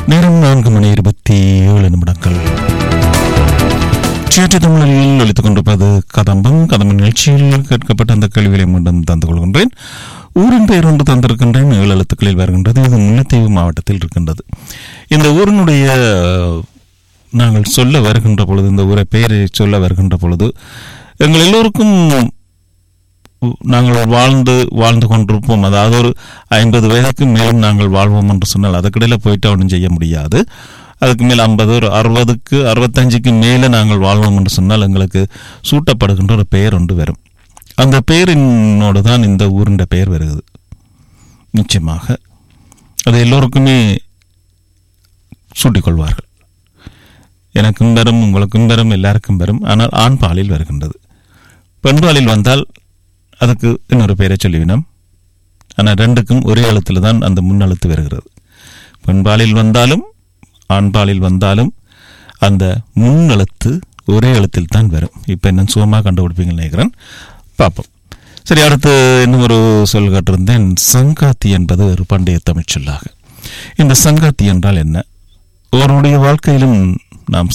நேரம் 4:27. சேற்று தமிழில் ஒலித்துக் கொண்டிருப்பது கதம்பம். கதம்பம் நிகழ்ச்சியில் கேட்கப்பட்ட அந்த கேள்விகளை மீண்டும் தந்து கொள்கின்றேன். ஊரின் பெயர் ஒன்று தந்திருக்கின்றேன். 7 எழுத்துக்களில் வருகின்றது. இது முல்லைத்தீவு மாவட்டத்தில் இருக்கின்றது. இந்த ஊரினுடைய நாங்கள் சொல்ல வருகின்ற பொழுது, இந்த ஊரை பெயரை சொல்ல வருகின்ற பொழுது, எங்கள் எல்லோருக்கும் நாங்கள் வாழ்ந்து கொண்டிருப்போம். அதாவது ஒரு 50 வயதுக்கு மேலும் நாங்கள் வாழ்வோம் என்று சொன்னால் அதுக்கிடையில் போயிட்டு ஒன்றும் செய்ய முடியாது. அதுக்கு மேல் 50, ஒரு 60க்கு 65க்கு மேலே நாங்கள் வாழ்வோம் என்று சொன்னால் எங்களுக்கு சூட்டப்படுகின்ற ஒரு பெயர் ஒன்று வரும். அந்த பெயரினோடு தான் இந்த ஊரின் பெயர் வருகிறது. நிச்சயமாக அது எல்லோருக்குமே சூட்டிக்கொள்வார்கள். எனக்கும் வரும், உங்களுக்கும் வரும், எல்லாருக்கும் வரும். ஆனால் ஆண் பாலில் வருகின்றது. பெண் பாலில் வந்தால் அதுக்கு இன்னொரு பெயரை சொல்லிவினோம். ஆனால் ரெண்டுக்கும் ஒரே எழுத்தில் தான் அந்த முன்னெழுத்து வருகிறது. பெண்பாலில் வந்தாலும் ஆண்பாலில் வந்தாலும் அந்த முன்னெழுத்து ஒரே எழுத்தில் தான் வரும். இப்போ என்ன சுகமாக கண்டுபிடிப்பீங்கன்னு நினைக்கிறேன். பார்ப்போம். சரி, அடுத்து இன்னும் ஒரு சொல் கேட்டிருந்தேன். சங்காத்தி என்பது ஒரு பண்டைய தமிழ் சொல்லாக. இந்த சங்காத்தி என்றால் என்ன? அவருடைய வாழ்க்கையிலும் நாம்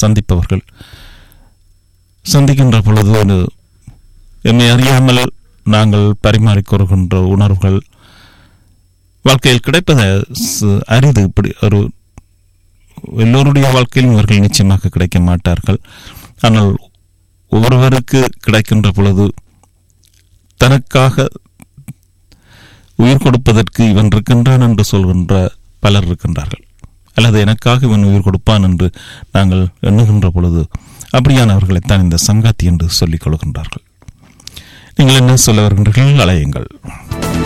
சந்திக்கின்ற பொழுது ஒரு எம்மை அறியாமல் நாங்கள் பரிமாறிக்கொள்கின்ற உணர்வுகள் வாழ்க்கையில் கிடைப்பது அரிது. இப்படி ஒரு எல்லோருடைய வாழ்க்கையிலும் இவர்கள் நிச்சயமாக கிடைக்க மாட்டார்கள். ஆனால் ஒருவருக்கு கிடைக்கின்ற பொழுது தனக்காக உயிர் கொடுப்பதற்கு இவன் இருக்கின்றான் என்று சொல்கின்ற பலர் இருக்கின்றார்கள். அல்லது எனக்காக இவன் உயிர் கொடுப்பான் என்று நாங்கள் எண்ணுகின்ற பொழுது அப்படியானவர்களைத்தான் இந்த சங்காத்தி என்று சொல்லிக் கொள்கின்றார்கள். நீங்கள் என்ன சொல்ல வருகின்றீர்கள்? அலையுங்கள்.